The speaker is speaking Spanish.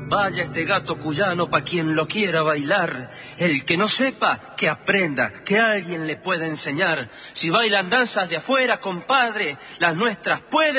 Vaya este gato cuyano pa' quien lo quiera bailar. El que no sepa, que aprenda, que alguien le pueda enseñar. Si bailan danzas de afuera, compadre, las nuestras pueden